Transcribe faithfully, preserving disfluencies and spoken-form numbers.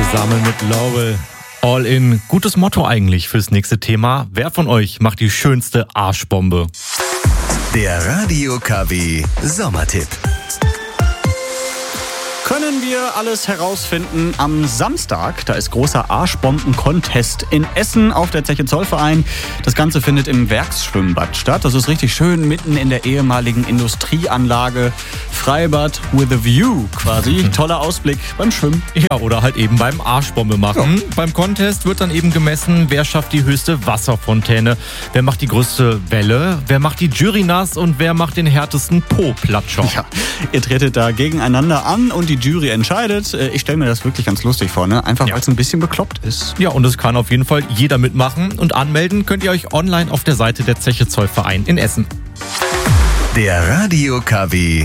Zusammen mit Laurel. All in. Gutes Motto eigentlich fürs nächste Thema. Wer von euch macht die schönste Arschbombe? Der Radio K W Sommertipp. Können wir alles herausfinden am Samstag. Da ist großer Arschbomben-Contest in Essen auf der Zeche Zollverein. Das Ganze findet im Werksschwimmbad statt. Das ist richtig schön mitten in der ehemaligen Industrieanlage. Freibad with a view quasi. Toller Ausblick beim Schwimmen. Ja, oder halt eben beim Arschbombe machen. Ja. Beim Contest wird dann eben gemessen, wer schafft die höchste Wasserfontäne, wer macht die größte Welle, wer macht die Jury nass und wer macht den härtesten Po-Platscher. Ja, ihr tretet da gegeneinander an und die Jury entscheidet. Ich stelle mir das wirklich ganz lustig vor, ne? Einfach ja. weil es ein bisschen bekloppt ist. Ja, und es kann auf jeden Fall jeder mitmachen. Und anmelden könnt ihr euch online auf der Seite der Zeche Zollverein in Essen. Der Radio K W